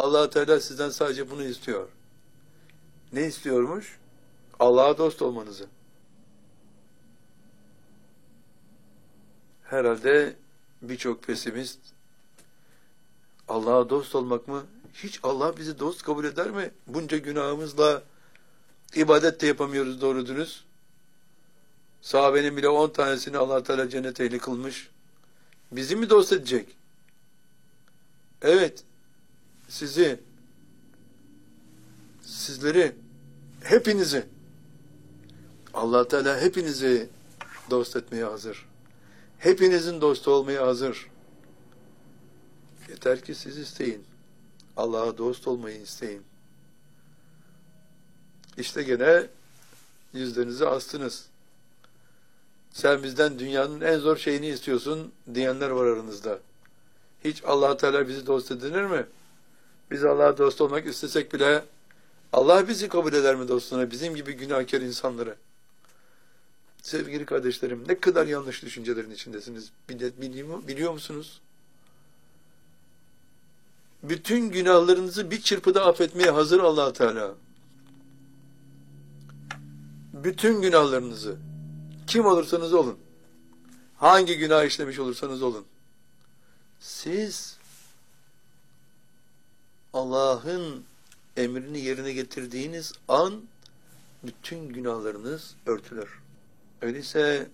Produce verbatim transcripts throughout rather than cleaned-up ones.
Allah Teala sizden sadece bunu istiyor. Ne istiyormuş? Allah'a dost olmanızı. Herhalde birçok pesimist Allah'a dost olmak mı? Hiç Allah bizi dost kabul eder mi? Bunca günahımızla ibadet de yapamıyoruz doğru dürüst. Sahabenin bile on tanesini Allah Teala cennet ehli kılmış. Bizi mi dost edecek? Evet, sizi, sizleri, hepinizi, Allah Teala hepinizi dost etmeye hazır. Hepinizin dostu olmaya hazır. Yeter ki siz isteyin. Allah'a dost olmayı isteyin. İşte gene yüzlerinizi astınız. Sen bizden dünyanın en zor şeyini istiyorsun diyenler var aranızda. Hiç Allah Teala bizi dost edinir mi? Biz Allah'a dost olmak istesek bile Allah bizi kabul eder mi dostuna? Bizim gibi günahkar insanları. Sevgili kardeşlerim, ne kadar yanlış düşüncelerin içindesiniz. Biliyor, biliyor musunuz? Bütün günahlarınızı bir çırpıda affetmeye hazır Allah Teala. Bütün günahlarınızı. Kim olursanız olun. Hangi günah işlemiş olursanız olun. Siz Allah'ın emrini yerine getirdiğiniz an bütün günahlarınız örtülür. Öyleyse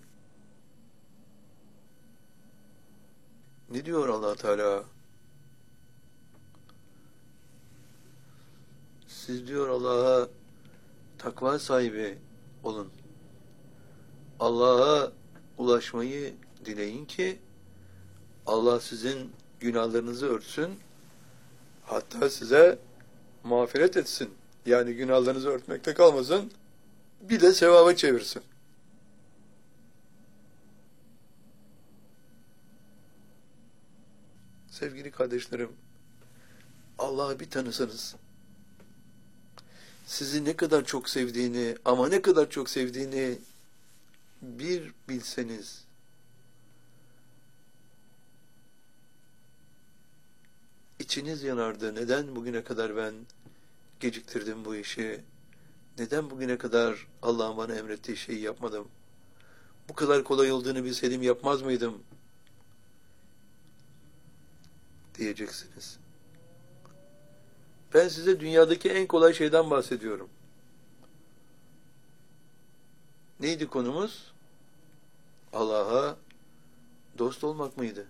ne diyor Allah Teala? Siz diyor Allah'a takva sahibi olun. Allah'a ulaşmayı dileyin ki Allah sizin günahlarınızı örtsün. Hatta size mağfiret etsin. Yani günahlarınızı örtmekte kalmasın. Bir de sevaba çevirsin. Sevgili kardeşlerim, Allah'ı bir tanısanız, sizi ne kadar çok sevdiğini, ama ne kadar çok sevdiğini bir bilseniz, içiniz yanardı. Neden bugüne kadar ben geciktirdim bu işi? Neden bugüne kadar Allah'ın bana emrettiği şeyi yapmadım? Bu kadar kolay olduğunu bilseydim yapmaz mıydım? Diyeceksiniz. Ben size dünyadaki en kolay şeyden bahsediyorum. Neydi konumuz? Allah'a dost olmak mıydı?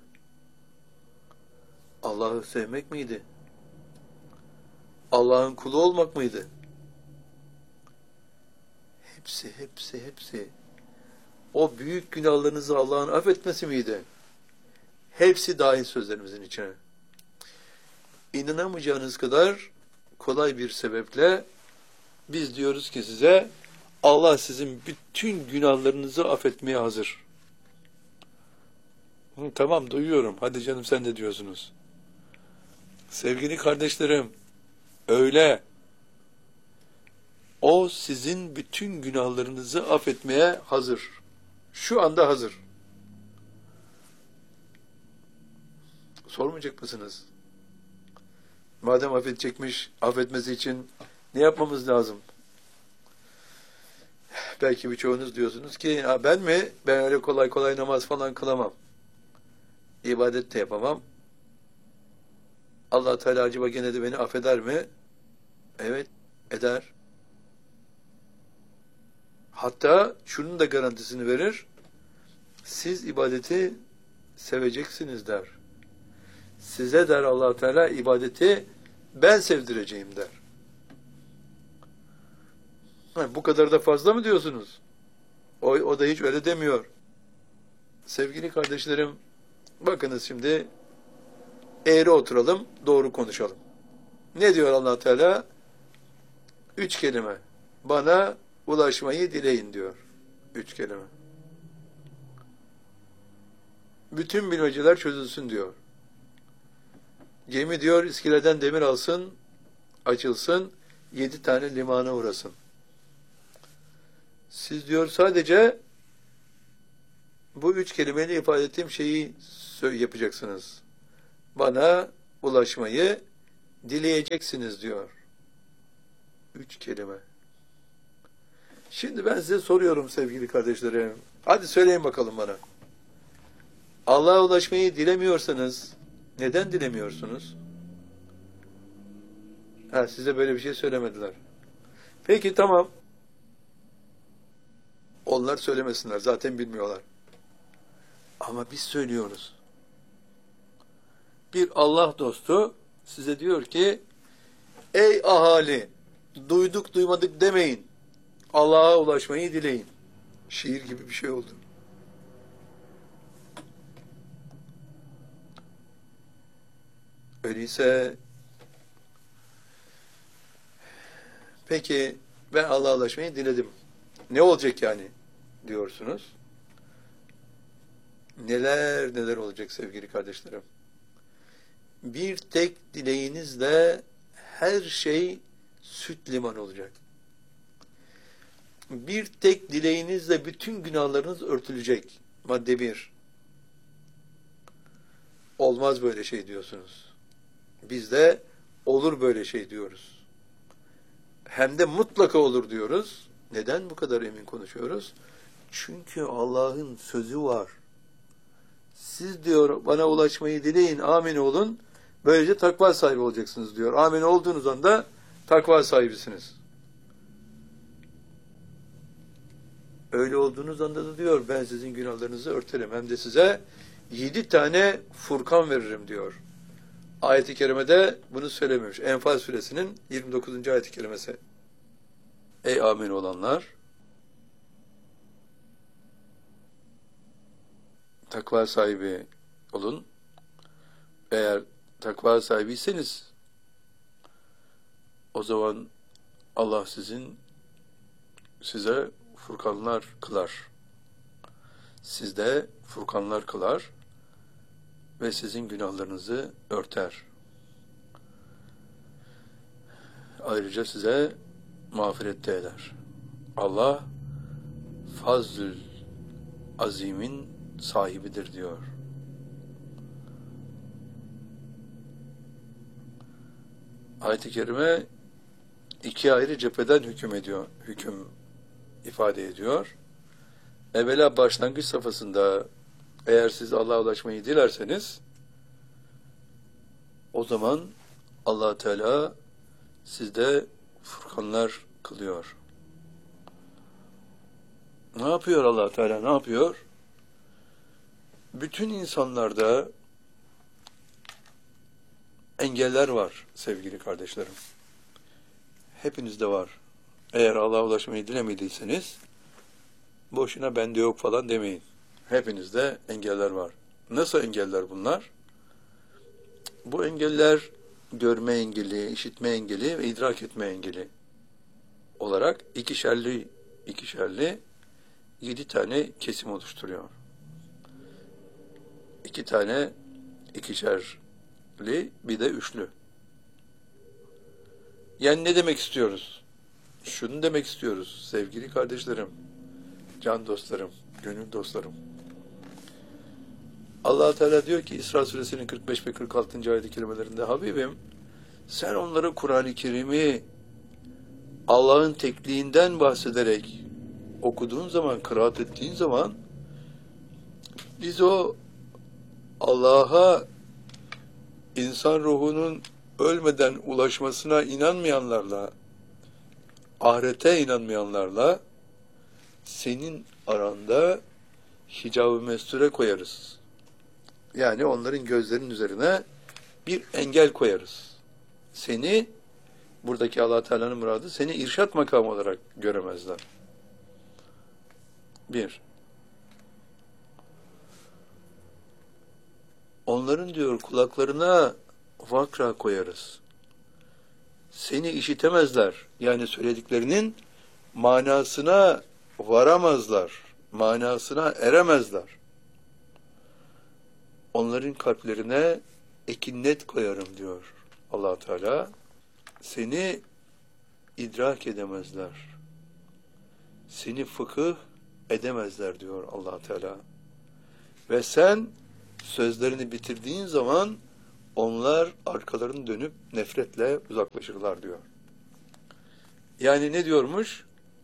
Allah'ı sevmek miydi? Allah'ın kulu olmak mıydı? Hepsi, hepsi, hepsi. O büyük günahlarınızı Allah'ın affetmesi miydi? Hepsi dahil sözlerimizin içine. İnanamayacağınız kadar kolay bir sebeple biz diyoruz ki size Allah sizin bütün günahlarınızı affetmeye hazır. Hı, tamam duyuyorum. Hadi canım sen de diyorsunuz. Sevgili kardeşlerim, öyle. O sizin bütün günahlarınızı affetmeye hazır. Şu anda hazır. Sormayacak mısınız? Madem affedecekmiş, affetmesi için ne yapmamız lazım? Belki birçoğunuz diyorsunuz ki, ha ben mi? Ben öyle kolay kolay namaz falan kılamam. İbadet de yapamam. Allah Teala acaba gene de beni affeder mi? Evet, eder. Hatta şunun da garantisini verir. Siz ibadeti seveceksiniz der. Size der Allah Teala ibadeti ben sevdireceğim der. Ha, bu kadar da fazla mı diyorsunuz? O, o da hiç öyle demiyor. Sevgili kardeşlerim, bakınız şimdi eğri oturalım, doğru konuşalım. Ne diyor Allah Teala? Üç kelime. Bana ulaşmayı dileyin diyor. Üç kelime. Bütün bilmeceler çözülsün diyor. Gemi diyor iskeleden demir alsın, açılsın, yedi tane limana uğrasın. Siz diyor sadece bu üç kelimeyle ifade ettiğim şeyi yapacaksınız. Bana ulaşmayı dileyeceksiniz diyor. Üç kelime. Şimdi ben size soruyorum sevgili kardeşlerim. Hadi söyleyin bakalım bana. Allah'a ulaşmayı dilemiyorsanız neden dilemiyorsunuz? Ha, size böyle bir şey söylemediler. Peki tamam. Onlar söylemesinler. Zaten bilmiyorlar. Ama biz söylüyoruz. Bir Allah dostu size diyor ki ey ahali, duyduk duymadık demeyin. Allah'a ulaşmayı dileyin. Şiir gibi bir şey oldu. Öyleyse peki ben Allah'a ulaşmayı diledim. Ne olacak yani diyorsunuz. Neler neler olacak sevgili kardeşlerim. Bir tek dileğinizle her şey süt liman olacak. Bir tek dileğinizle bütün günahlarınız örtülecek. Madde bir. Olmaz böyle şey diyorsunuz. Biz de olur böyle şey diyoruz. Hem de mutlaka olur diyoruz. Neden bu kadar emin konuşuyoruz? Çünkü Allah'ın sözü var. Siz diyor bana ulaşmayı dileyin, amin olun. Böylece takva sahibi olacaksınız diyor. Amin olduğunuz anda takva sahibisiniz. Öyle olduğunuz anda da diyor ben sizin günahlarınızı örterim. Hem de size yedi tane Furkan veririm diyor. Ayet-i kerimede bunu söylememiş. Enfal suresinin yirmi dokuzuncu ayet-i kerimesi. Ey amin olanlar, takva sahibi olun. Eğer takva sahibiyseniz o zaman Allah sizin size furkanlar kılar. Sizde furkanlar kılar ve sizin günahlarınızı örter. Ayrıca size mağfiret de eder. Allah fazl-ül azimin sahibidir diyor. Ayet-i kerime iki ayrı cepheden hüküm ediyor, hüküm ifade ediyor. Evvela başlangıç safhasında eğer siz Allah'a ulaşmayı dilerseniz o zaman Allah Teala sizde furkanlar kılıyor. Ne yapıyor Allah Teala? Ne yapıyor? Bütün insanlarda engeller var sevgili kardeşlerim. Hepinizde var. Eğer Allah'a ulaşmayı dilemediyseniz boşuna bende yok falan demeyin. Hepinizde engeller var. Nasıl engeller bunlar? Bu engeller görme engeli, işitme engeli ve idrak etme engeli olarak ikişerli ikişerli yedi tane kesim oluşturuyor. İki tane ikişerli bir de üçlü. Yani ne demek istiyoruz? Şunu demek istiyoruz sevgili kardeşlerim, can dostlarım, gönül dostlarım. Allah Teala diyor ki İsra suresinin kırk beş ve kırk altıncı ayet-i kerimelerinde Habibim sen onları Kur'an-ı Kerim'i Allah'ın tekliğinden bahsederek okuduğun zaman, kıraat ettiğin zaman biz o Allah'a insan ruhunun ölmeden ulaşmasına inanmayanlarla, ahirete inanmayanlarla senin aranda hicab-ı mesture koyarız. Yani onların gözlerinin üzerine bir engel koyarız. Seni, buradaki Allah Teala'nın muradı, seni irşat makamı olarak göremezler. Bir. Onların diyor kulaklarına vakra koyarız. Seni işitemezler. Yani söylediklerinin manasına varamazlar. Manasına eremezler. Onların kalplerine ekinnet koyarım diyor Allah Teala. Seni idrak edemezler. Seni fıkıh edemezler diyor Allah Teala. Ve sen sözlerini bitirdiğin zaman onlar arkalarını dönüp nefretle uzaklaşırlar diyor. Yani ne diyormuş?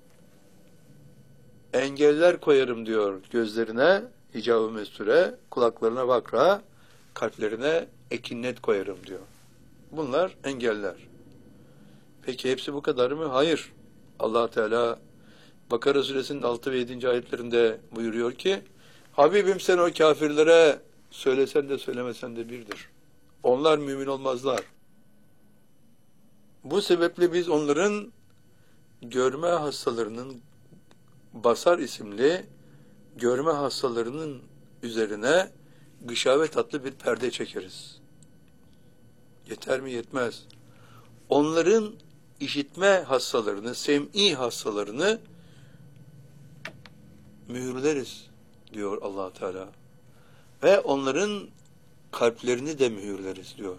Engeller koyarım diyor gözlerine, hicab-ı mesture, kulaklarına vakra, kalplerine ekinnet koyarım diyor. Bunlar engeller. Peki hepsi bu kadar mı? Hayır. Allah Teala Bakara suresinin altı ve yedinci ayetlerinde buyuruyor ki, Habibim sen o kafirlere söylesen de söylemesen de birdir. Onlar mümin olmazlar. Bu sebeple biz onların görme hastalarının, basar isimli görme hastalarının üzerine gışavet adlı bir perde çekeriz. Yeter mi? Yetmez. Onların işitme hastalarını, sem'i hastalarını mühürleriz diyor Allah Teala. Ve onların kalplerini de mühürleriz diyor.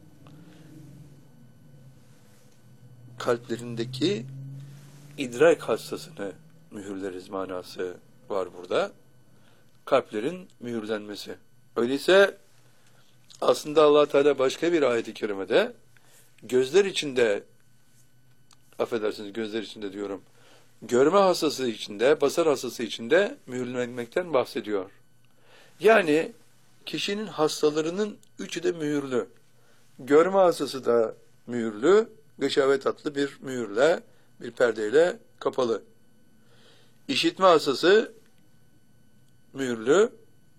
Kalplerindeki idrak hastasını mühürleriz manası var burada. Kalplerin mühürlenmesi. Öyleyse aslında Allah Teala başka bir ayet-i kerimede gözler içinde, affedersiniz gözler içinde diyorum, görme hastası içinde, basar hastası içinde mühürlenmekten bahsediyor. Yani kişinin hastalarının üçü de mühürlü. Görme hastası da mühürlü, gışavet adlı bir mühürle, bir perdeyle kapalı. İşitme hastası mühürlü,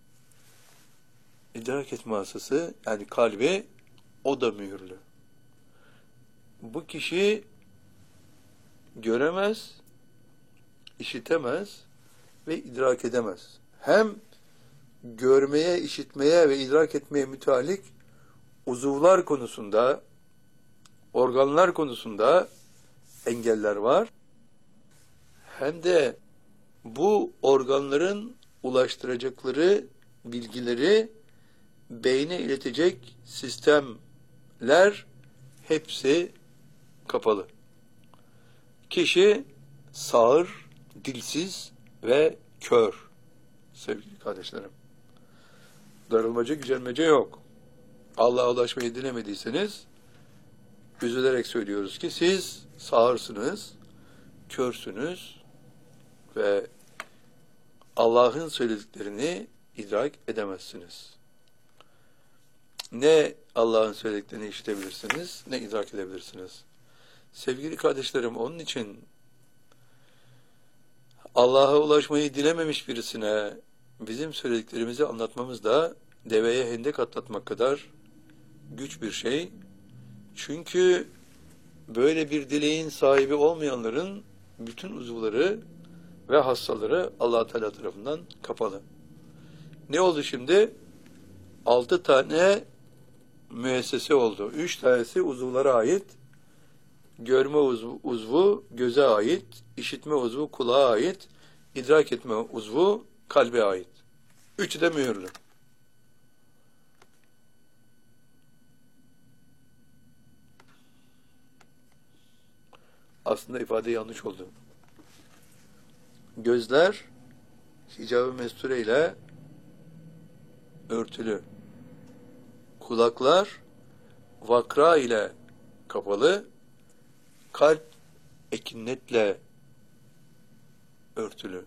idrak etme hastası yani kalbi, o da mühürlü. Bu kişi göremez, işitemez ve idrak edemez. Hem görmeye, işitmeye ve idrak etmeye müteallik uzuvlar konusunda, organlar konusunda engeller var. Hem de bu organların ulaştıracakları bilgileri beyne iletecek sistemler hepsi kapalı. Kişi sağır, dilsiz ve kör. Sevgili kardeşlerim. Darılmaca, gücenmece yok. Allah'a ulaşmayı dilemediyseniz üzülerek söylüyoruz ki siz sağırsınız, körsünüz ve Allah'ın söylediklerini idrak edemezsiniz. Ne Allah'ın söylediklerini işitebilirsiniz, ne idrak edebilirsiniz. Sevgili kardeşlerim, onun için Allah'a ulaşmayı dilememiş birisine bizim söylediklerimizi anlatmamız da deveye hendek atlatmak kadar güç bir şey. Çünkü böyle bir dileğin sahibi olmayanların bütün uzuvları ve hastaları Allah Teala tarafından kapalı. Ne oldu şimdi? Altı tane müessese oldu. Üç tanesi uzuvlara ait. Görme uzvu, uzvu göze ait, işitme uzvu kulağa ait, idrak etme uzvu kalbe ait. Üçü de mühürlü. Aslında ifade yanlış oldu. Gözler hicab-ı mesture ile örtülü. Kulaklar vakra ile kapalı. Kalp ekinnetle örtülü.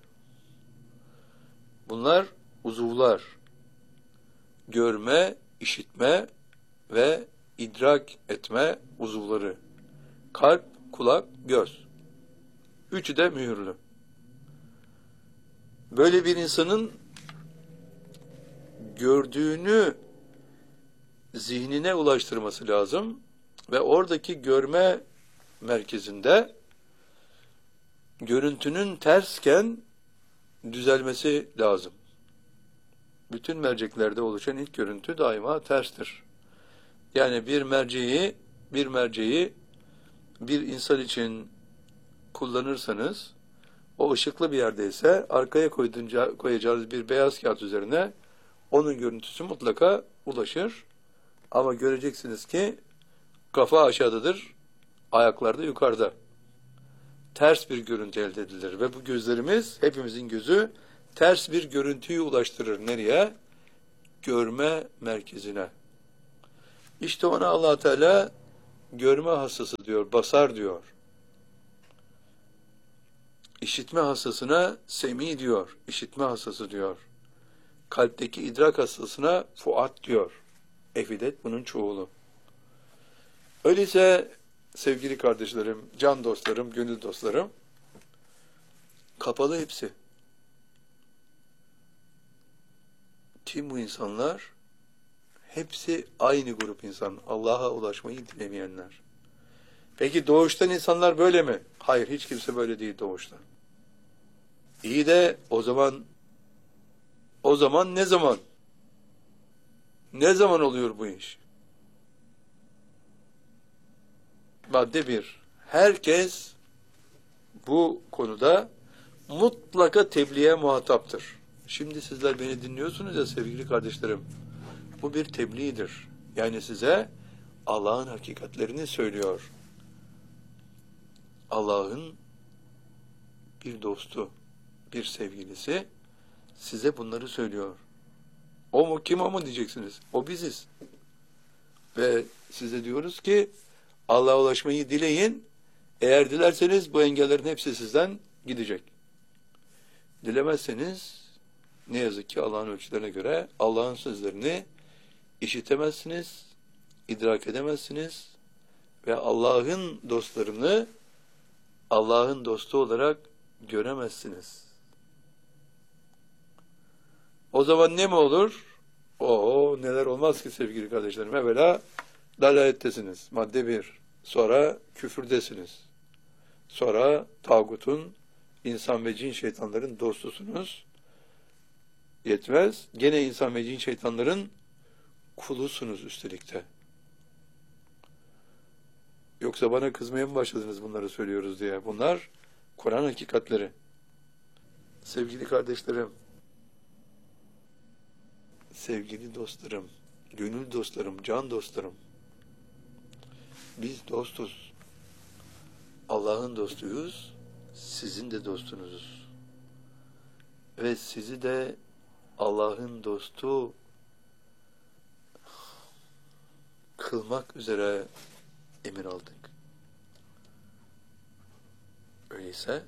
Bunlar uzuvlar. Görme, işitme ve idrak etme uzuvları. Kalp, kulak, göz. Üçü de mühürlü. Böyle bir insanın gördüğünü zihnine ulaştırması lazım ve oradaki görme merkezinde görüntünün tersken düzelmesi lazım. Bütün merceklerde oluşan ilk görüntü daima terstir. Yani bir merceği, bir merceği bir insan için kullanırsanız, o ışıklı bir yerdeyse arkaya koyduğunca, koyacağınız bir beyaz kağıt üzerine onun görüntüsü mutlaka ulaşır. Ama göreceksiniz ki kafa aşağıdadır, ayaklar da yukarıda. Ters bir görüntü elde edilir ve bu gözlerimiz, hepimizin gözü ters bir görüntüyü ulaştırır. Nereye? Görme merkezine. İşte ona Allah Teala görme hastası diyor, basar diyor. İşitme hastasına semi diyor, işitme hastası diyor. Kalpteki idrak hastasına fuat diyor. Efidet bunun çoğulu. Öyleyse sevgili kardeşlerim, can dostlarım, gönül dostlarım, kapalı hepsi. Kim bu insanlar? Hepsi aynı grup insan. Allah'a ulaşmayı dilemeyenler. Peki doğuştan insanlar böyle mi? Hayır, hiç kimse böyle değil doğuştan. İyi de o zaman o zaman ne zaman? Ne zaman oluyor bu iş? Madde bir. Herkes bu konuda mutlaka tebliğe muhataptır. Şimdi sizler beni dinliyorsunuz ya sevgili kardeşlerim. Bu bir tebliğdir. Yani size Allah'ın hakikatlerini söylüyor. Allah'ın bir dostu, bir sevgilisi size bunları söylüyor. O mu kim o mu diyeceksiniz. O biziz. Ve size diyoruz ki Allah'a ulaşmayı dileyin. Eğer dilerseniz bu engellerin hepsi sizden gidecek. Dilemezseniz ne yazık ki Allah'ın ölçülerine göre Allah'ın sözlerini işitemezsiniz, idrak edemezsiniz ve Allah'ın dostlarını Allah'ın dostu olarak göremezsiniz. O zaman ne mi olur? Oo, neler olmaz ki sevgili kardeşlerim. Evvela dalalettesiniz. Madde bir. Sonra küfürdesiniz. Sonra tağutun, insan ve cin şeytanların dostusunuz. Yetmez. Gene insan ve cin şeytanların kulusunuz üstelik de. Yoksa bana kızmaya mı başladınız bunları söylüyoruz diye. Bunlar Kur'an hakikatleri. Sevgili kardeşlerim, sevgili dostlarım, gönül dostlarım, can dostlarım, biz dostuz. Allah'ın dostuyuz, sizin de dostunuzuz. Ve sizi de Allah'ın dostu kılmak üzere emir aldık. Öyleyse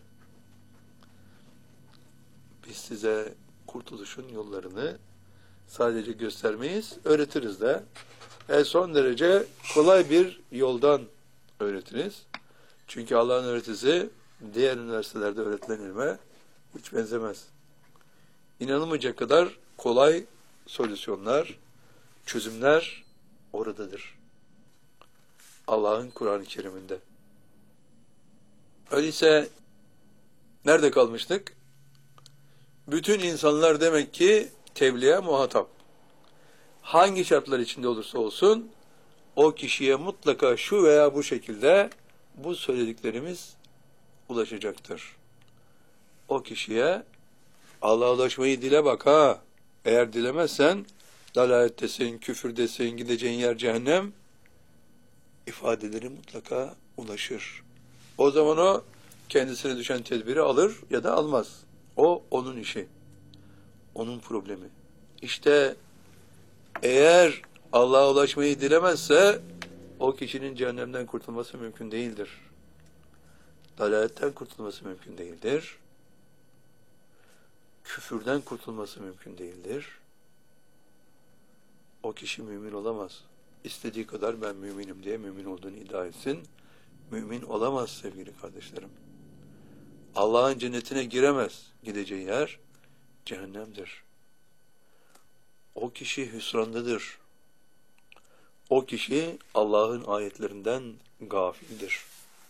biz size kurtuluşun yollarını sadece göstermeyiz, öğretiriz de. E son derece kolay bir yoldan öğretiniz. Çünkü Allah'ın öğretisi diğer üniversitelerde öğretilen ilme hiç benzemez. İnanılmayacak kadar kolay solüsyonlar, çözümler oradadır. Allah'ın Kur'an-ı Kerim'inde. Öyleyse nerede kalmıştık? Bütün insanlar demek ki tebliğe muhatap. Hangi şartlar içinde olursa olsun o kişiye mutlaka şu veya bu şekilde bu söylediklerimiz ulaşacaktır. O kişiye Allah'a ulaşmayı dile bak ha. Eğer dilemezsen dalalettesin, küfürdesin, gideceğin yer cehennem ifadeleri mutlaka ulaşır. O zaman o kendisine düşen tedbiri alır ya da almaz. O onun işi. Onun problemi. İşte eğer Allah'a ulaşmayı dilemezse o kişinin cehennemden kurtulması mümkün değildir. Dalaletten kurtulması mümkün değildir. Küfürden kurtulması mümkün değildir. O kişi mümin olamaz. İstediği kadar ben müminim diye mümin olduğunu iddia etsin. Mümin olamaz sevgili kardeşlerim. Allah'ın cennetine giremez. Gideceği yer cehennemdir. O kişi hüsrandadır. O kişi Allah'ın ayetlerinden gafildir.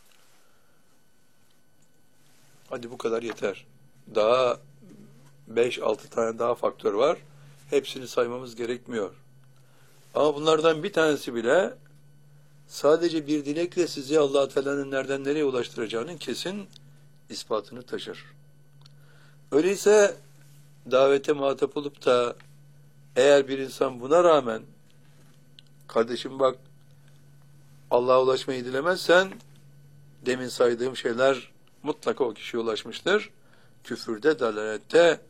Hadi bu kadar yeter. Daha beş altı tane daha faktör var. Hepsini saymamız gerekmiyor. Ama bunlardan bir tanesi bile sadece bir dilekle sizi Allah-u Teala'nın nereden nereye ulaştıracağının kesin ispatını taşır. Öyleyse davete muhatap olup da eğer bir insan buna rağmen kardeşim bak Allah'a ulaşmayı dilemezsen demin saydığım şeyler mutlaka o kişiye ulaşmıştır. Küfürde, dalalette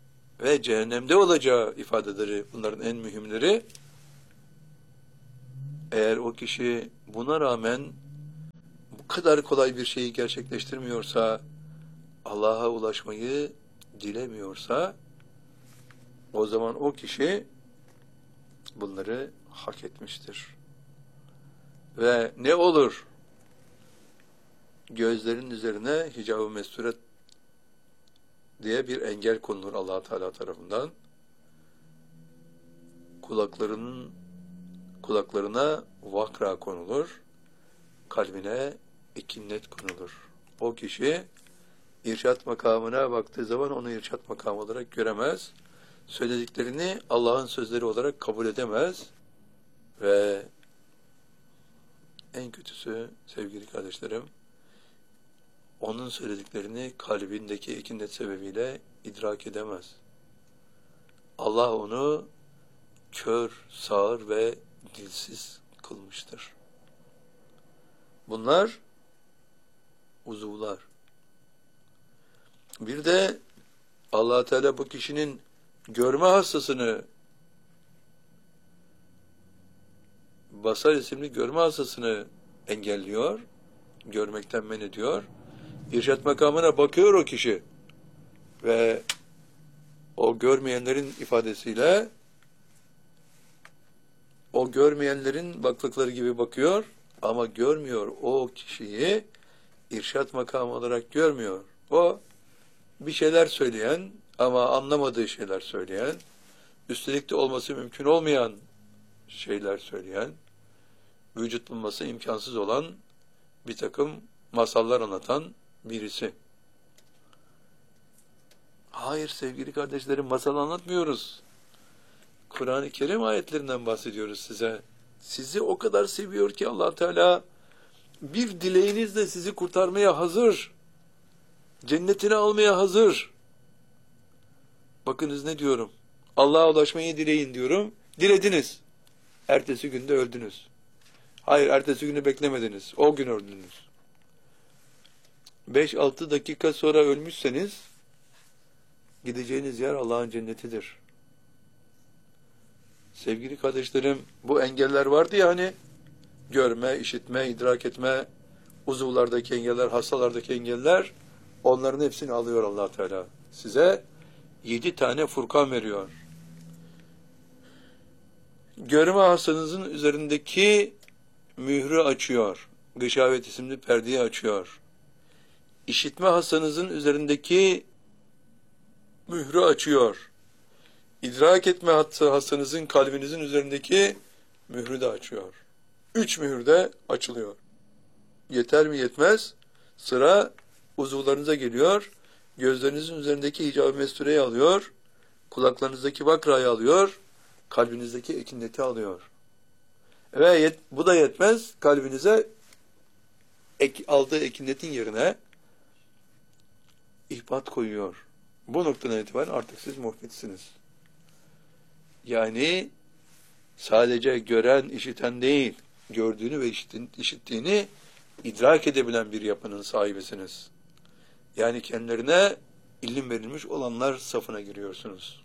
ve cehennemde olacağı ifadeleri bunların en mühimleri. Eğer o kişi buna rağmen bu kadar kolay bir şeyi gerçekleştirmiyorsa, Allah'a ulaşmayı dilemiyorsa, o zaman o kişi bunları hak etmiştir. Ve ne olur? Gözlerin üzerine hicab-ı mesturet diye bir engel konulur Allah Teala tarafından. Kulaklarının kulaklarına vakra konulur. Kalbine ekinnet konulur. O kişi irşat makamına baktığı zaman onu irşat makamı olarak göremez. Söylediklerini Allah'ın sözleri olarak kabul edemez. Ve en kötüsü sevgili kardeşlerim, onun söylediklerini kalbindeki ekinnet sebebiyle idrak edemez. Allah onu kör, sağır ve dilsiz kılmıştır. Bunlar uzuvlar. Bir de Allah Teala bu kişinin görme hastasını, basar isimli görme hastasını engelliyor, görmekten men ediyor. İrşat makamına bakıyor o kişi ve o görmeyenlerin ifadesiyle o görmeyenlerin baktıkları gibi bakıyor ama görmüyor, o kişiyi irşat makamı olarak görmüyor. O bir şeyler söyleyen ama anlamadığı şeyler söyleyen, üstelik de olması mümkün olmayan şeyler söyleyen, vücut bulması imkansız olan bir takım masallar anlatan birisi. Hayır sevgili kardeşlerim, masal anlatmıyoruz. Kur'an-ı Kerim ayetlerinden bahsediyoruz size. Sizi o kadar seviyor ki Allah Teala bir dileğinizle sizi kurtarmaya hazır. Cennetine almaya hazır. Bakınız ne diyorum. Allah'a ulaşmayı dileyin diyorum. Dilediniz. Ertesi günde öldünüz. Hayır, ertesi günü beklemediniz. O gün öldünüz. beş altı dakika sonra ölmüşseniz gideceğiniz yer Allah'ın cennetidir. Sevgili kardeşlerim, bu engeller vardı ya hani, görme, işitme, idrak etme, uzuvlardaki engeller, hastalardaki engeller, onların hepsini alıyor Allah Teala. Size yedi tane Furkan veriyor. Görme hastanızın üzerindeki mührü açıyor. Gışavet isimli perdeyi açıyor. İşitme hastanızın üzerindeki mührü açıyor. İdrak etme hastanızın, kalbinizin üzerindeki mührü de açıyor. Üç mühür de açılıyor. Yeter mi yetmez? Sıra uzuvlarınıza geliyor. Gözlerinizin üzerindeki hicab-ı mestureyi alıyor. Kulaklarınızdaki vakrayı alıyor. Kalbinizdeki ekinneti alıyor. Ve yet, bu da yetmez. Kalbinize ek, aldığı ekinnetin yerine ihbat koyuyor. Bu noktadan itibaren artık siz muhbitsiniz. Yani sadece gören, işiten değil, gördüğünü ve işittiğini idrak edebilen bir yapının sahibisiniz. Yani kendilerine ilim verilmiş olanlar safına giriyorsunuz.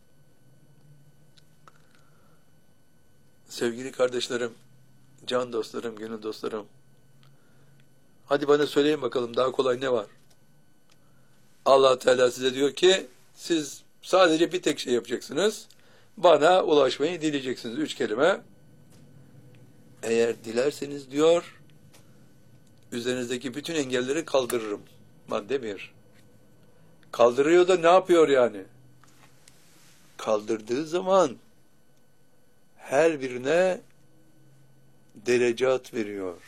Sevgili kardeşlerim, can dostlarım, gönül dostlarım, hadi bana söyleyin bakalım daha kolay ne var? Allah Teala size diyor ki, siz sadece bir tek şey yapacaksınız, bana ulaşmayı dileyeceksiniz. Üç kelime. Eğer dilerseniz diyor, üzerinizdeki bütün engelleri kaldırırım. Madde bir. Kaldırıyor da ne yapıyor yani? Kaldırdığı zaman her birine derecat veriyor.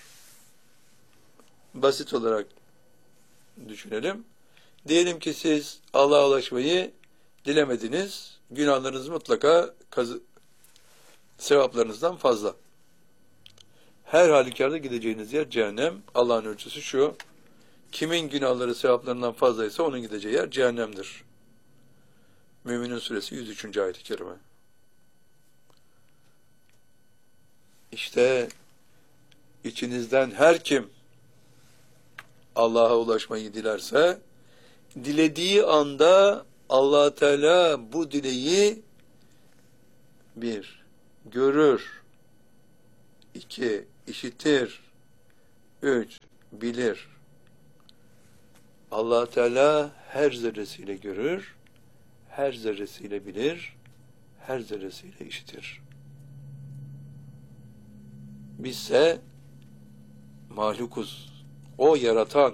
Basit olarak düşünelim. Diyelim ki siz Allah'a ulaşmayı dilemediniz. Günahlarınız mutlaka kazı, sevaplarınızdan fazla. Her halükarda gideceğiniz yer cehennem. Allah'ın ölçüsü şu. Kimin günahları sevaplarından fazlaysa onun gideceği yer cehennemdir. Müminin suresi yüz üçüncü ayet-i kerime. İşte içinizden her kim Allah'a ulaşmayı dilerse, dilediği anda Allah Teala bu dileği bir, görür, iki, işitir. Üç, bilir. Allah Teala her zerresiyle görür, her zerresiyle bilir, her zerresiyle işitir. Bizse mahlukuz. O yaratan.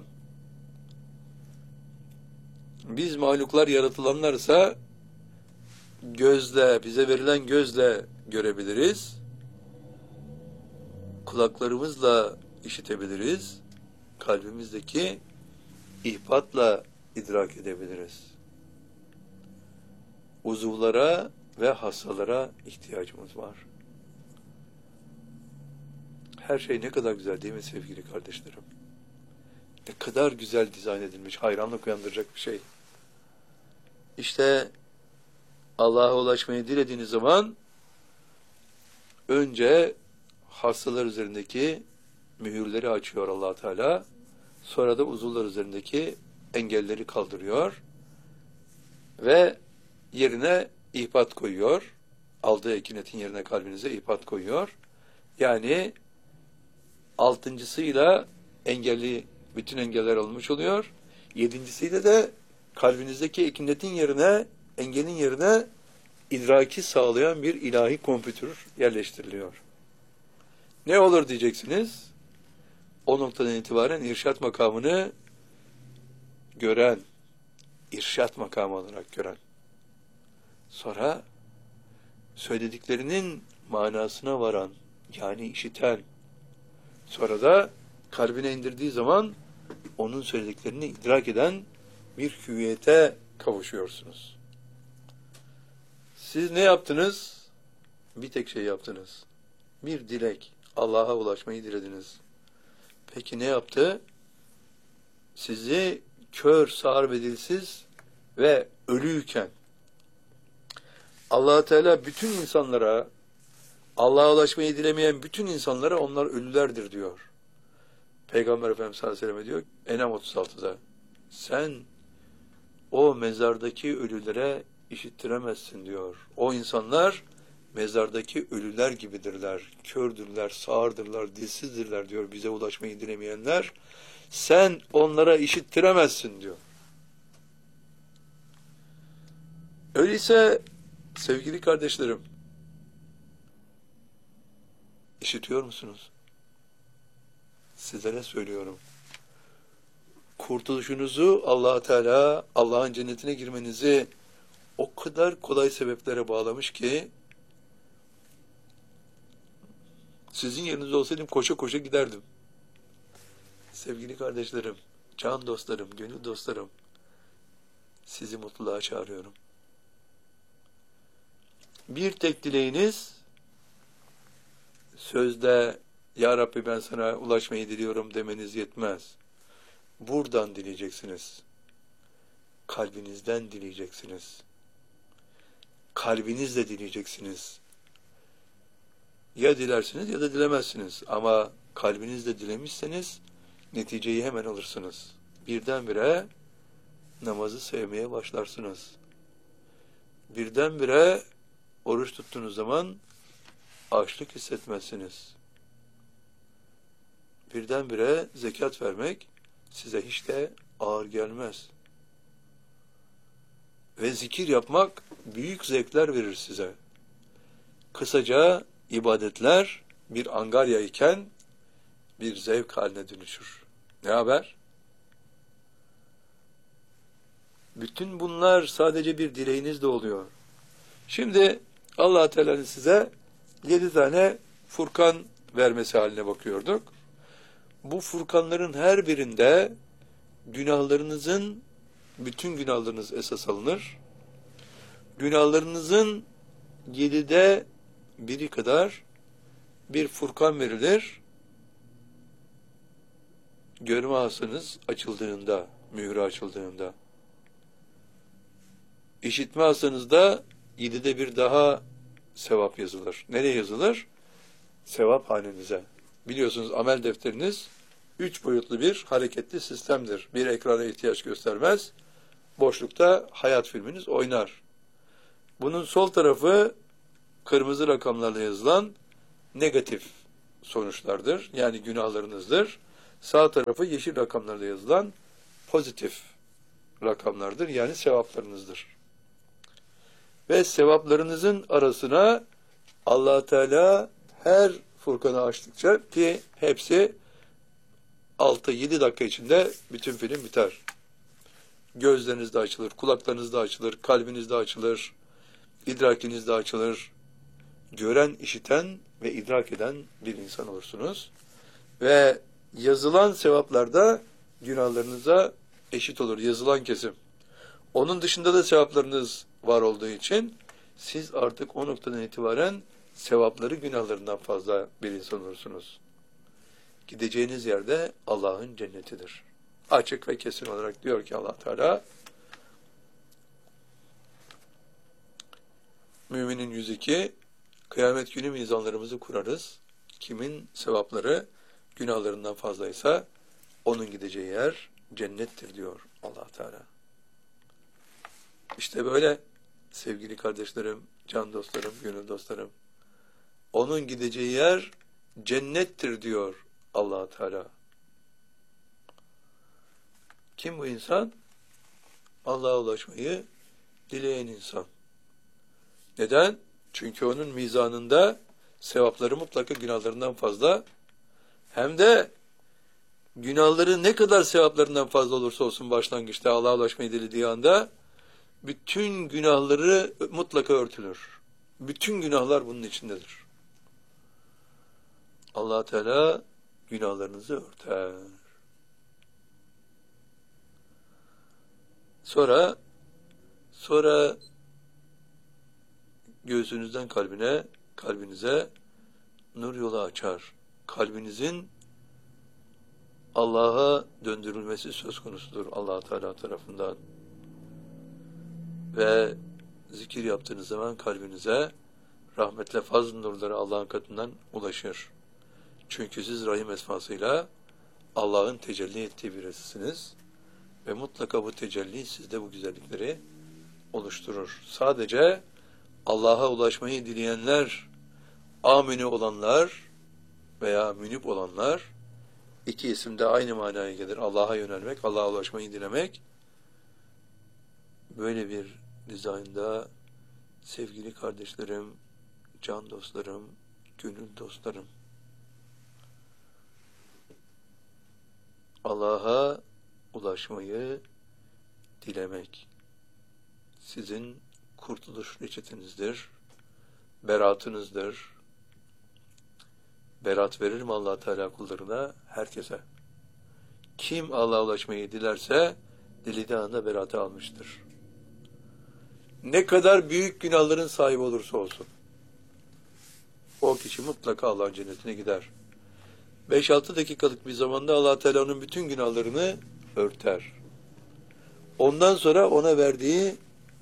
Biz mahluklar yaratılanlarsa gözle, bize verilen gözle görebiliriz. Kulaklarımızla işitebiliriz. Kalbimizdeki ihbatla idrak edebiliriz. Uzuvlara ve hassalara ihtiyacımız var. Her şey ne kadar güzel değil mi sevgili kardeşlerim? Ne kadar güzel dizayn edilmiş, hayranlık uyandıracak bir şey. İşte Allah'a ulaşmayı dilediğiniz zaman önce hassalar üzerindeki mühürleri açıyor Allah Teala. Sonra da uzuvlar üzerindeki engelleri kaldırıyor ve yerine ihbat koyuyor. Aldığı ekinetin yerine kalbinize ihbat koyuyor. Yani altıncısıyla engelli, bütün engeller alınmış oluyor. Yedincisiyle de kalbinizdeki ekinetin yerine, engelin yerine idraki sağlayan bir ilahi kompütür yerleştiriliyor. Ne olur diyeceksiniz? O noktadan itibaren irşat makamını gören, irşat makamı olarak gören, sonra söylediklerinin manasına varan, yani işiten, sonra da kalbine indirdiği zaman onun söylediklerini idrak eden bir hüviyete kavuşuyorsunuz. Siz ne yaptınız? Bir tek şey yaptınız. Bir dilek. Allah'a ulaşmayı dilediniz. Peki ne yaptı? Sizi kör, sağır ve dilsiz ve ölüyken Allah Teala bütün insanlara, Allah'a ulaşmayı dilemeyen bütün insanlara onlar ölülerdir diyor. Peygamber Efendimiz sallallahu aleyhi ve sellem diyor Enam otuz altıda sen o mezardaki ölülere işittiremezsin diyor. O insanlar mezardaki ölüler gibidirler, kördürler, sağırdırlar, dilsizdirler diyor bize ulaşmayı dilemeyenler. Sen onlara işittiremezsin diyor. Öyleyse sevgili kardeşlerim, işitiyor musunuz? Sizlere söylüyorum. Kurtuluşunuzu Allah Teala, Allah'ın cennetine girmenizi o kadar kolay sebeplere bağlamış ki sizin yerinizde olsaydım koşa koşa giderdim. Sevgili kardeşlerim, can dostlarım, gönül dostlarım, sizi mutluluğa çağırıyorum. Bir tek dileğiniz, sözde Ya Rabbi ben sana ulaşmayı diliyorum demeniz yetmez. Buradan dileyeceksiniz. Kalbinizden dileyeceksiniz. Kalbinizle dileyeceksiniz. Ya dilersiniz ya da dilemezsiniz. Ama kalbinizle dilemişseniz neticeyi hemen alırsınız. Birdenbire namazı sevmeye başlarsınız. Birdenbire oruç tuttuğunuz zaman açlık hissetmezsiniz. Birdenbire zekat vermek size hiç de ağır gelmez. Ve zikir yapmak büyük zevkler verir size. Kısaca ibadetler bir angarya iken bir zevk haline dönüşür. Ne haber? Bütün bunlar sadece bir dileğinizle oluyor. Şimdi Allah Teala'nın size yedi tane Furkan vermesi haline bakıyorduk. Bu Furkanların her birinde günahlarınızın, bütün günahlarınız esas alınır. Günahlarınızın yedide biri kadar bir Furkan verilir. Görme hasınız açıldığında, mührü açıldığında. İşitme hasınızda yedide bir daha sevap yazılır. Nereye yazılır? Sevap hanenize. Biliyorsunuz amel defteriniz üç boyutlu bir hareketli sistemdir. Bir ekrana ihtiyaç göstermez. Boşlukta hayat filminiz oynar. Bunun sol tarafı kırmızı rakamlarla yazılan negatif sonuçlardır. Yani günahlarınızdır. Sağ tarafı yeşil rakamlarda yazılan pozitif rakamlardır. Yani sevaplarınızdır. Ve sevaplarınızın arasına Allah Teala her Furkan'ı açtıkça, ki hepsi altı yedi dakika içinde bütün film biter. Gözleriniz de açılır, kulaklarınız da açılır, kalbiniz de açılır, idrakiniz de açılır. Gören, işiten ve idrak eden bir insan olursunuz. Ve yazılan sevaplar da günahlarınıza eşit olur, yazılan kesim. Onun dışında da sevaplarınız var olduğu için siz artık o noktadan itibaren sevapları günahlarından fazla bir insan olursunuz. Gideceğiniz yerde Allah'ın cennetidir. Açık ve kesin olarak diyor ki Allah Teala, Müminin yüz iki, kıyamet günü mizanlarımızı kurarız. Kimin sevapları günahlarından fazlaysa onun gideceği yer cennettir diyor Allah Teala. İşte böyle sevgili kardeşlerim, can dostlarım, gönül dostlarım. Onun gideceği yer cennettir diyor Allah Teala. Kim bu insan? Allah'a ulaşmayı dileyen insan. Neden? Çünkü onun mizanında sevapları mutlaka günahlarından fazla. Hem de günahları ne kadar sevaplarından fazla olursa olsun başlangıçta Allah'a ulaşmayı dilediği anda bütün günahları mutlaka örtülür. Bütün günahlar bunun içindedir. Allah Teala günahlarınızı örter. Sonra sonra göğsünüzden kalbine, kalbinize nur yolu açar. Kalbinizin Allah'a döndürülmesi söz konusudur Allah Teala tarafından. Ve zikir yaptığınız zaman kalbinize rahmetle fazl nurları Allah'ın katından ulaşır. Çünkü siz rahim esmasıyla Allah'ın tecelli ettiği birisiniz ve mutlaka bu tecelli sizde bu güzellikleri oluşturur. Sadece Allah'a ulaşmayı dileyenler, amini olanlar veya münip olanlar, iki isim de aynı manaya gelir. Allah'a yönelmek, Allah'a ulaşmayı dilemek. Böyle bir dizaynda sevgili kardeşlerim, can dostlarım, gönül dostlarım, Allah'a ulaşmayı dilemek sizin kurtuluş reçetenizdir, beratınızdır. Berat verir mi Allah Teala kullarına? Herkese. Kim Allah'a ulaşmayı dilerse dilediği anda beratı almıştır. Ne kadar büyük günahların sahibi olursa olsun o kişi mutlaka Allah'ın cennetine gider. beş altı dakikalık bir zamanda Allah Teala'nın bütün günahlarını örter. Ondan sonra ona verdiği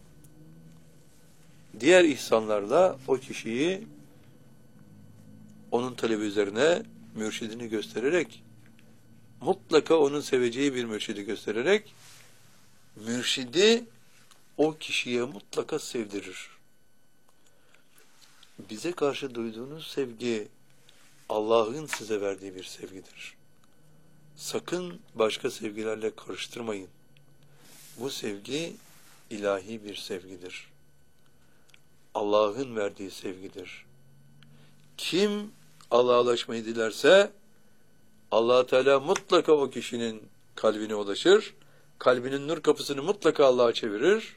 diğer ihsanlarla o kişiyi onun talebi üzerine mürşidini göstererek, mutlaka onun seveceği bir mürşidi göstererek, mürşidi o kişiye mutlaka sevdirir. Bize karşı duyduğunuz sevgi, Allah'ın size verdiği bir sevgidir. Sakın başka sevgilerle karıştırmayın. Bu sevgi ilahi bir sevgidir. Allah'ın verdiği sevgidir. Kim Allah'a ulaşmayı dilerse Allah Teala mutlaka o kişinin kalbine ulaşır. Kalbinin nur kapısını mutlaka Allah'a çevirir.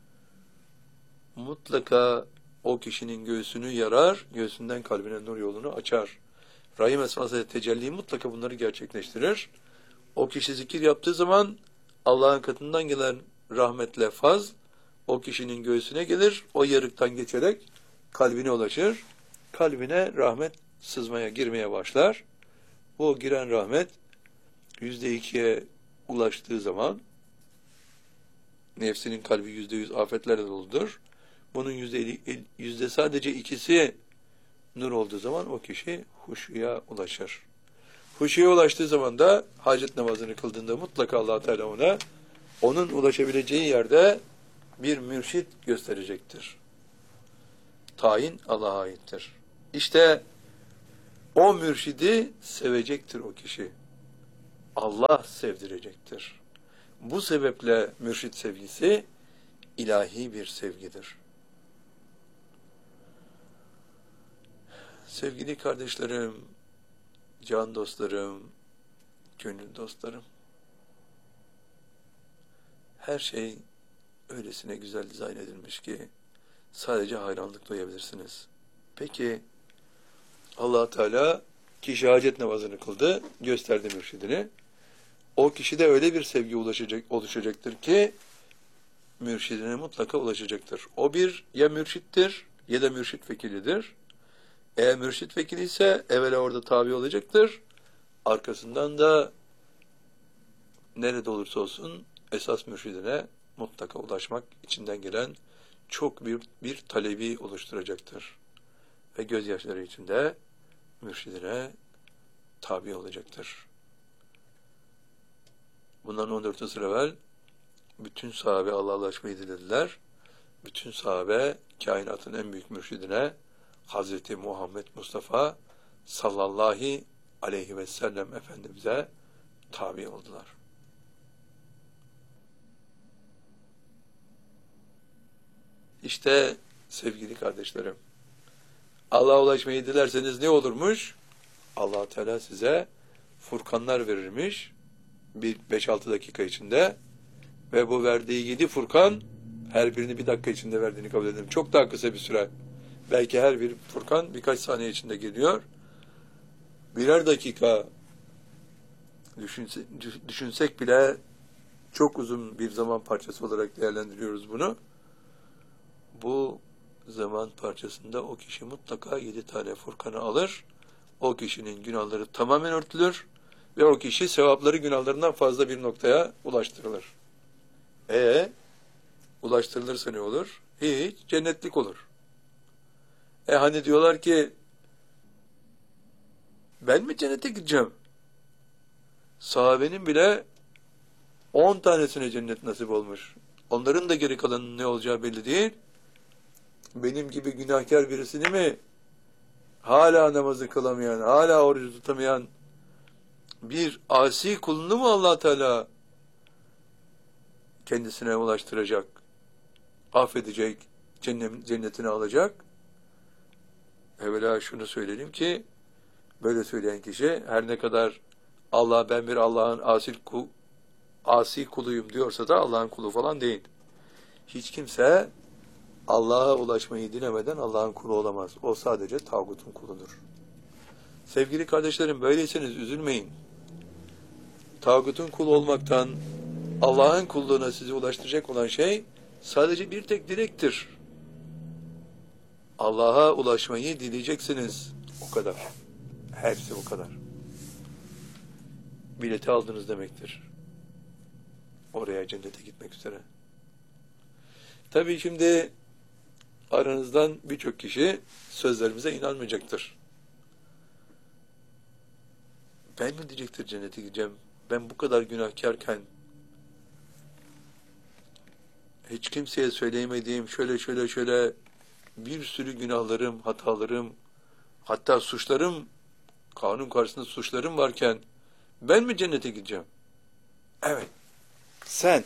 Mutlaka o kişinin göğsünü yarar, göğsünden kalbine nur yolunu açar. Rahim esması tecelli mutlaka bunları gerçekleştirir. O kişi zikir yaptığı zaman Allah'ın katından gelen rahmetle faz o kişinin göğsüne gelir, o yarıktan geçerek kalbine ulaşır. Kalbine rahmet sızmaya, girmeye başlar. Bu giren rahmet yüzde ikiye ulaştığı zaman nefsinin kalbi yüzde yüz afetlerle doludur. Bunun yüzde, yüzde sadece ikisi nur olduğu zaman o kişi huşuya ulaşır. Huşuya ulaştığı zaman da hacet namazını kıldığında mutlaka Allah Teala ona onun ulaşabileceği yerde bir mürşit gösterecektir. Tayin Allah'a aittir. İşte O mürşidi sevecektir o kişi. Allah sevdirecektir. Bu sebeple mürşid sevgisi ilahi bir sevgidir. Sevgili kardeşlerim, can dostlarım, gönül dostlarım, her şey öylesine güzel dizayn edilmiş ki sadece hayranlık duyabilirsiniz. Peki Allah Teala kişi hacet namazını kıldı, gösterdi mürşidini. O kişide öyle bir sevgi ulaşacak, oluşacaktır ki mürşidine mutlaka ulaşacaktır. O bir ya mürşittir ya da mürşit vekilidir. Eğer mürşit vekili ise evvela orada tabi olacaktır. Arkasından da nerede olursa olsun esas mürşidine mutlaka ulaşmak içinden gelen çok büyük bir talebi oluşturacaktır. Ve gözyaşları içinde mürşidine tabi olacaktır. Bundan on dört asır evvel bütün sahabe Allah'a ulaşmayı dilediler. Bütün sahabe kainatın en büyük mürşidine Hazreti Muhammed Mustafa sallallahu aleyhi ve sellem Efendimiz'e tabi oldular. İşte sevgili kardeşlerim, Allah'a ulaşmayı dilerseniz ne olurmuş? Allah Teala size furkanlar verirmiş bir beş altı dakika içinde ve bu verdiği yedi furkan her birini bir dakika içinde verdiğini kabul edelim. Çok daha kısa bir süre. Belki her bir furkan birkaç saniye içinde geliyor. Birer dakika düşünse, düşünsek bile çok uzun bir zaman parçası olarak değerlendiriyoruz bunu. Bu zaman parçasında o kişi mutlaka yedi tane furkanı alır. O kişinin günahları tamamen örtülür ve o kişi sevapları günahlarından fazla bir noktaya ulaştırılır. E ulaştırılırsa ne olur? Hiç, cennetlik olur. E hani diyorlar ki ben mi cennete gideceğim? Sahabenin bile on tanesine cennet nasip olmuş. Onların da geri kalanının ne olacağı belli değil. Benim gibi günahkar birisini mi hala namazı kılamayan, hala orucu tutamayan bir asi kulunu mu Allah Teala kendisine ulaştıracak, affedecek, cennetine alacak? Evvela şunu söyleyelim ki böyle söyleyen kişi her ne kadar Allah ben bir Allah'ın asil kul, asi kuluyum diyorsa da Allah'ın kulu falan değil. Hiç kimse Allah'a ulaşmayı dilemeden Allah'ın kulu olamaz. O sadece tağutun kuludur. Sevgili kardeşlerim, böyleyseniz üzülmeyin. Tağutun kulu olmaktan Allah'ın kulluğuna sizi ulaştıracak olan şey sadece bir tek dilektir. Allah'a ulaşmayı dileyeceksiniz. O kadar. Hepsi o kadar. Bileti aldınız demektir. Oraya cennete gitmek üzere. Tabii şimdi aranızdan birçok kişi sözlerimize inanmayacaktır. Ben mi diyecektir cennete gideceğim? Ben bu kadar günahkarken hiç kimseye söyleyemediğim şöyle şöyle şöyle bir sürü günahlarım, hatalarım, hatta suçlarım, kanun karşısında suçlarım varken ben mi cennete gideceğim? Evet. Sen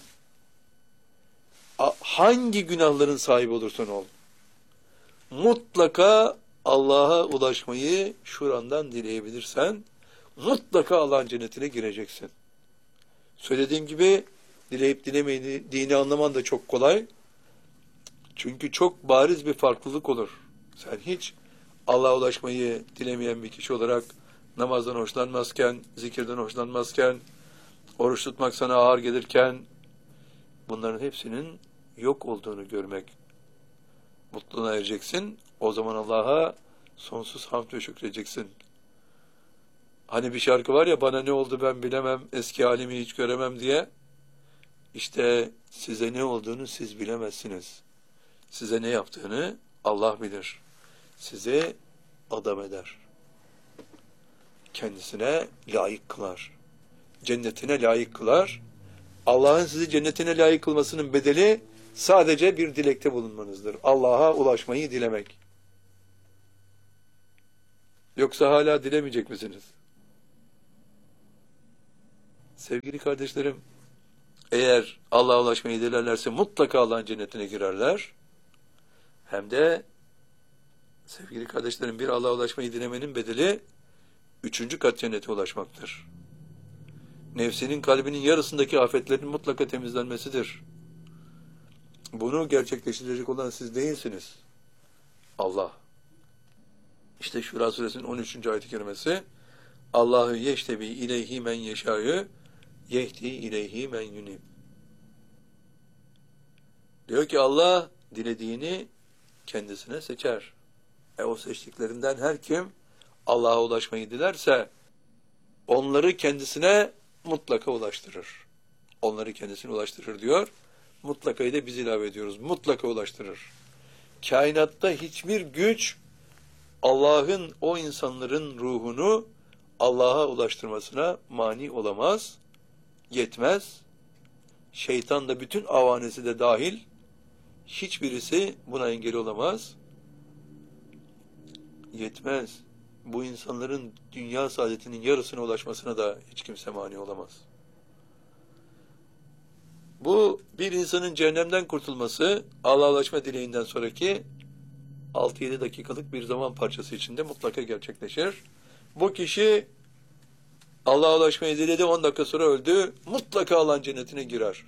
hangi günahların sahibi olursan ol, mutlaka Allah'a ulaşmayı şurandan dileyebilirsen, mutlaka Allah'ın cennetine gireceksin. Söylediğim gibi dileyip dilemediğini anlaman da çok kolay. Çünkü çok bariz bir farklılık olur. Sen hiç Allah'a ulaşmayı dilemeyen bir kişi olarak namazdan hoşlanmazken, zikirden hoşlanmazken, oruç tutmak sana ağır gelirken bunların hepsinin yok olduğunu görmek mutluluğuna ereceksin. O zaman Allah'a sonsuz hamd ve şükredeceksin. Hani bir şarkı var ya, bana ne oldu ben bilemem, eski halimi hiç göremem diye. İşte size ne olduğunu siz bilemezsiniz. Size ne yaptığını Allah bilir. Sizi adam eder. Kendisine layık kılar. Cennetine layık kılar. Allah'ın sizi cennetine layık kılmasının bedeli sadece bir dilekte bulunmanızdır. Allah'a ulaşmayı dilemek. Yoksa hala dilemeyecek misiniz? Sevgili kardeşlerim, eğer Allah'a ulaşmayı dilerlerse mutlaka Allah'ın cennetine girerler. Hem de sevgili kardeşlerim, bir Allah'a ulaşmayı dilemenin bedeli üçüncü kat cennete ulaşmaktır. Nefsinin, kalbinin yarısındaki afetlerin mutlaka temizlenmesidir. Bunu gerçekleştirecek olan siz değilsiniz. Allah. İşte Şura suresinin on üçüncü ayet-i kerimesi, Allahu yeştebi ileyhi men yeşâ'yı yehdi ileyhi men yunib. Diyor ki Allah dilediğini kendisine seçer. E o seçtiklerinden her kim Allah'a ulaşmayı dilerse onları kendisine mutlaka ulaştırır. Onları kendisine ulaştırır diyor. Mutlakayı da biz ilave ediyoruz. Mutlaka ulaştırır. Kainatta hiçbir güç Allah'ın o insanların ruhunu Allah'a ulaştırmasına mani olamaz, yetmez. Şeytan da bütün avanesi de dahil hiçbirisi buna engel olamaz, yetmez. Bu insanların dünya saadetinin yarısına ulaşmasına da hiç kimse mani olamaz. Bu bir insanın cehennemden kurtulması Allah'a ulaşma dileğinden sonraki altı yedi dakikalık bir zaman parçası içinde mutlaka gerçekleşir. Bu kişi Allah'a ulaşmayı diledi, on dakika sonra öldü, mutlaka Allah'ın cennetine girer.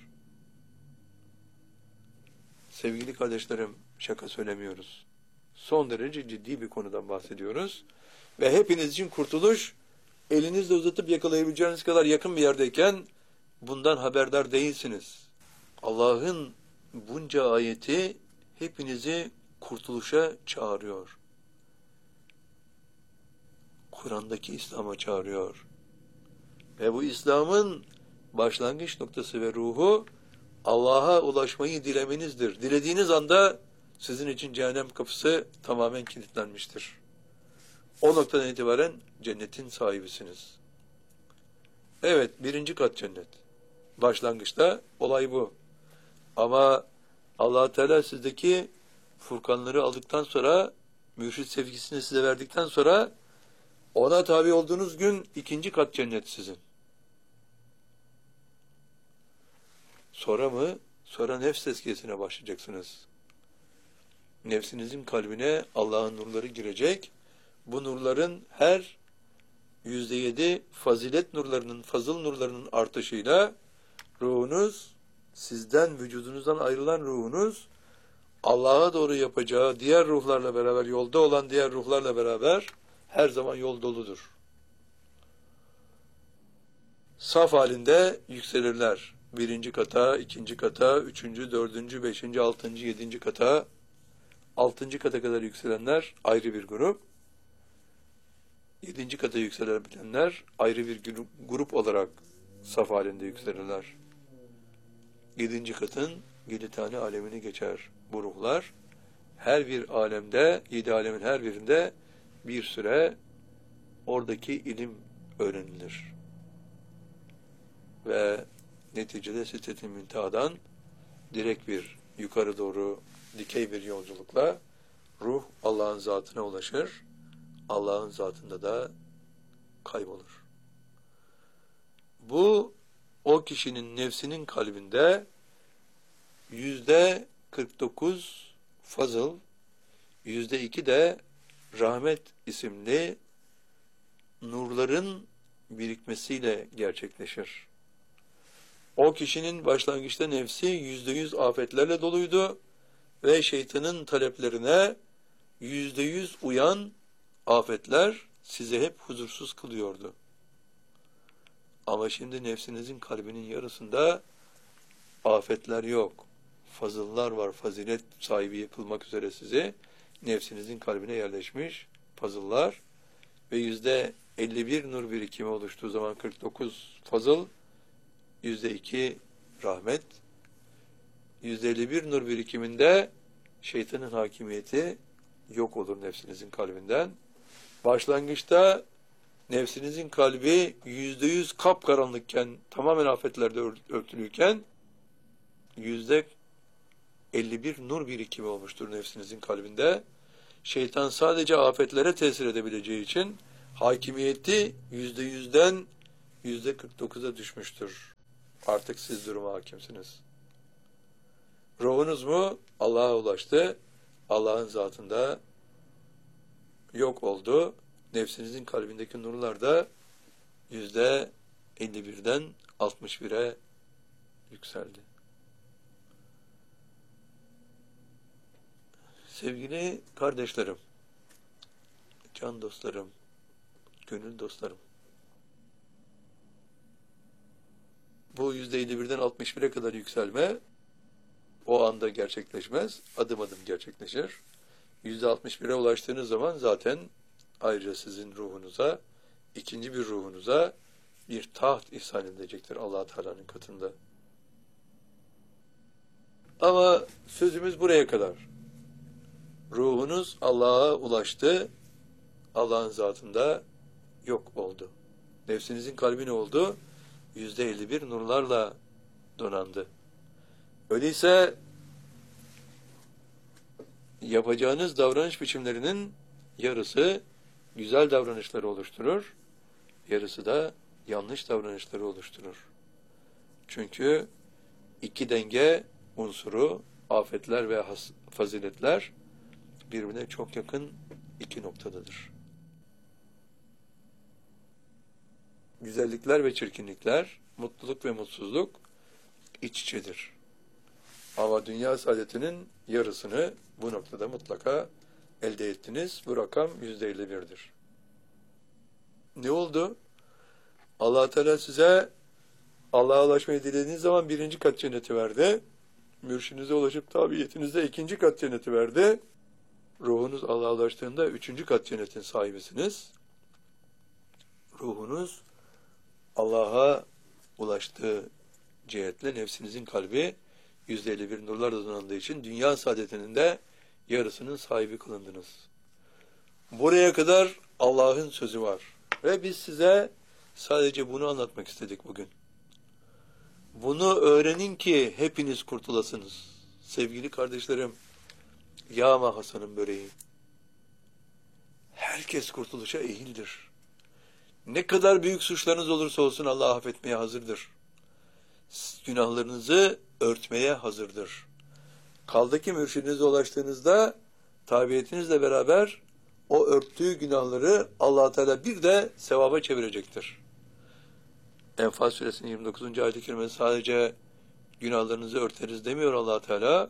Sevgili kardeşlerim, şaka söylemiyoruz. Son derece ciddi bir konudan bahsediyoruz. Ve hepiniz için kurtuluş, elinizle uzatıp yakalayabileceğiniz kadar yakın bir yerdeyken bundan haberdar değilsiniz. Allah'ın bunca ayeti hepinizi kurtuluşa çağırıyor. Kur'an'daki İslam'a çağırıyor. Ve bu İslam'ın başlangıç noktası ve ruhu Allah'a ulaşmayı dilemenizdir. Dilediğiniz anda sizin için cehennem kapısı tamamen kilitlenmiştir. O noktadan itibaren cennetin sahibisiniz. Evet, birinci kat cennet. Başlangıçta olay bu. Ama Allah Teala sizdeki furkanları aldıktan sonra, mürşid sevgisini size verdikten sonra ona tabi olduğunuz gün ikinci kat cennet sizin. Sonra mı? Sonra nefs tezkiyesine başlayacaksınız. Nefsinizin kalbine Allah'ın nurları girecek. Bu nurların her yüzde yedi fazilet nurlarının, fazıl nurlarının artışıyla ruhunuz, sizden, vücudunuzdan ayrılan ruhunuz Allah'a doğru yapacağı diğer ruhlarla beraber, yolda olan diğer ruhlarla beraber her zaman yol doludur. Saf halinde yükselirler. Birinci kata, ikinci kata, üçüncü, dördüncü, beşinci, altıncı, yedinci kata, altıncı kata kadar yükselenler ayrı bir grup. Yedinci kata yükselebilenler ayrı bir grup olarak saf halinde yükselirler. Yedinci katın yedi tane alemini geçer bu ruhlar. Her bir alemde, yedi alemin her birinde bir süre oradaki ilim öğrenilir. Ve neticede Sidret-i Münteha'dan direkt bir yukarı doğru dikey bir yolculukla ruh Allah'ın zatına ulaşır. Allah'ın zatında da kaybolur. Bu o kişinin nefsinin kalbinde yüzde kırk dokuz fazıl, yüzde iki de rahmet isimli nurların birikmesiyle gerçekleşir. O kişinin başlangıçta nefsi yüzde yüz afetlerle doluydu ve şeytanın taleplerine yüzde yüz uyan afetler sizi hep huzursuz kılıyordu. Ama şimdi nefsinizin kalbinin yarısında afetler yok. Fazıllar var, fazilet sahibi yapılmak üzere sizi nefsinizin kalbine yerleşmiş fazıllar ve yüzde elli bir nur birikimi oluştuğu zaman kırk dokuz fazıl, yüzde iki rahmet, yüzde elli bir nur birikiminde şeytanın hakimiyeti yok olur nefsinizin kalbinden. Başlangıçta nefsinizin kalbi yüzde yüz kapkaranlıkken, tamamen afetlerde örtülüyken yüzde elli bir nur birikimi olmuştur nefsinizin kalbinde. Şeytan sadece afetlere tesir edebileceği için hakimiyeti yüzde yüzden yüzde kırk dokuza düşmüştür. Artık siz duruma hakimsiniz. Ruhunuz mu Allah'a ulaştı, Allah'ın zatında yok oldu. Nefsinizin kalbindeki nurlar da yüzde elli birden altmış bire yükseldi. Sevgili kardeşlerim, can dostlarım, gönül dostlarım, bu yüzde elli birden altmış bire kadar yükselme o anda gerçekleşmez, adım adım gerçekleşir. yüzde altmış bire ulaştığınız zaman zaten ayrıca sizin ruhunuza, ikinci bir ruhunuza bir taht ihsan edilecektir Allah Teala'nın katında. Ama sözümüz buraya kadar. Ruhunuz Allah'a ulaştı, Allah'ın zatında yok oldu. Nefsinizin kalbi ne oldu? yüzde elli bir nurlarla donandı. Öyleyse yapacağınız davranış biçimlerinin yarısı güzel davranışları oluşturur, yarısı da yanlış davranışları oluşturur. Çünkü iki denge unsuru, afetler ve faziletler birbirine çok yakın iki noktadadır. Güzellikler ve çirkinlikler, mutluluk ve mutsuzluk iç içedir. Ama dünya saadetinin yarısını bu noktada mutlaka elde ettiniz. Bu rakam yüzde elli birdir. Ne oldu? Allah Teala size Allah'a ulaşmayı dilediğiniz zaman birinci kat cenneti verdi. Mürşidinize ulaşıp tabiyetinizde ikinci kat cenneti verdi. Ruhunuz Allah'a ulaştığında üçüncü kat cennetin sahibisiniz. Ruhunuz Allah'a ulaştığı cihetle nefsinizin kalbi yüzde elli bir nurlarla donandığı için dünya saadetinin de yarısının sahibi kılındınız. Buraya kadar Allah'ın sözü var. Ve biz size sadece bunu anlatmak istedik bugün. Bunu öğrenin ki hepiniz kurtulasınız. Sevgili kardeşlerim, yağma Hasan'ın böreği. Herkes kurtuluşa eğildir. Ne kadar büyük suçlarınız olursa olsun Allah affetmeye hazırdır. Günahlarınızı örtmeye hazırdır. Kaldı ki mürşidinize ulaştığınızda tabiyetinizle beraber o örttüğü günahları Allah Teala bir de sevaba çevirecektir. Enfal suresinin yirmi dokuzuncu ayet-i kerimesi sadece günahlarınızı örteriz demiyor Allah Teala.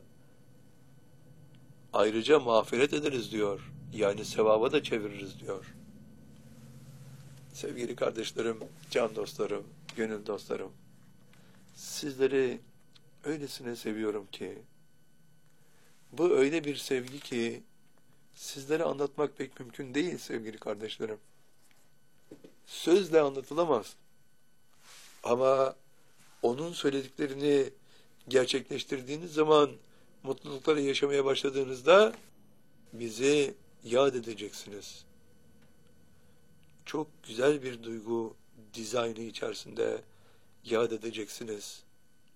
Ayrıca mağfiret ederiz diyor. Yani sevaba da çeviririz diyor. Sevgili kardeşlerim, can dostlarım, gönül dostlarım, sizleri öylesine seviyorum ki, bu öyle bir sevgi ki, sizlere anlatmak pek mümkün değil sevgili kardeşlerim. Sözle anlatılamaz. Ama onun söylediklerini gerçekleştirdiğiniz zaman, mutlulukları yaşamaya başladığınızda, bizi yad edeceksiniz. Çok güzel bir duygu dizaynı içerisinde yad edeceksiniz.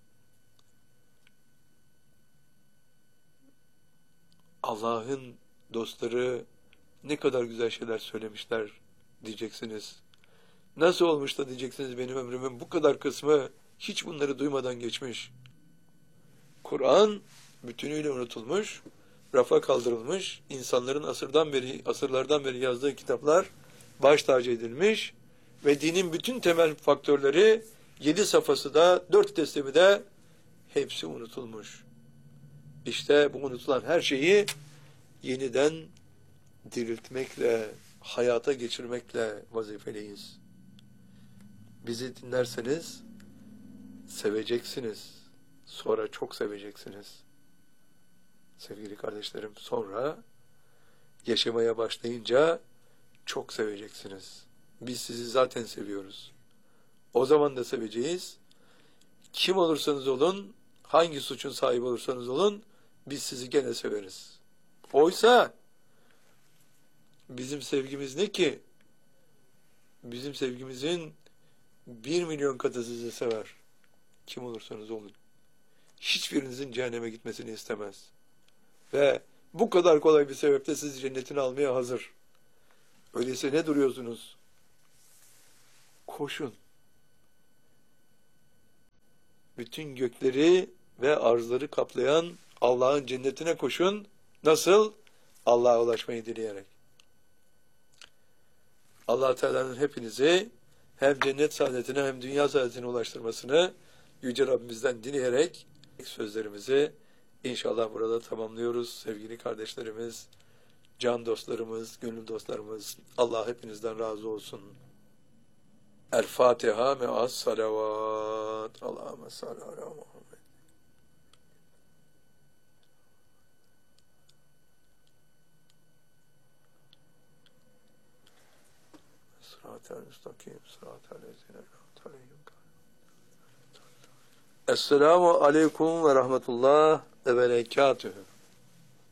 Allah'ın dostları ne kadar güzel şeyler söylemişler diyeceksiniz. Nasıl olmuş da diyeceksiniz, benim ömrümün bu kadar kısmı hiç bunları duymadan geçmiş. Kur'an bütünüyle unutulmuş, rafa kaldırılmış, insanların asırdan beri, asırlardan beri yazdığı kitaplar baş tacı edilmiş ve dinin bütün temel faktörleri yedi safhası da, dört teslimi de hepsi unutulmuş. İşte bu unutulan her şeyi yeniden diriltmekle, hayata geçirmekle vazifeliyiz. Bizi dinlerseniz seveceksiniz. Sonra çok seveceksiniz. Sevgili kardeşlerim, sonra yaşamaya başlayınca çok seveceksiniz. Biz sizi zaten seviyoruz. O zaman da seveceğiz. Kim olursanız olun, hangi suçun sahibi olursanız olun, biz sizi gene severiz. Oysa bizim sevgimiz ne ki? Bizim sevgimizin bir milyon katı sizi sever. Kim olursanız olun. Hiçbirinizin cehenneme gitmesini istemez. Ve Bu kadar kolay bir sebeple sizi cennetine almaya hazır. Öyleyse ne duruyorsunuz? Koşun. Bütün gökleri ve arzları kaplayan Allah'ın cennetine koşun. Nasıl? Allah'a ulaşmayı dileyerek. Allah Teala'nın hepinizi hem cennet saadetine hem dünya saadetine ulaştırmasını Yüce Rabbimizden dileyerek sözlerimizi inşallah burada tamamlıyoruz. Sevgili kardeşlerimiz, can dostlarımız, gönül dostlarımız, Allah hepinizden razı olsun. El Fatiha me'as salavat. Allahümme salli ala Muhammed. Sıratel müstakim, sıratel lezine aleyhim. Esselamu aleyküm ve rahmetullah ve berekatühü.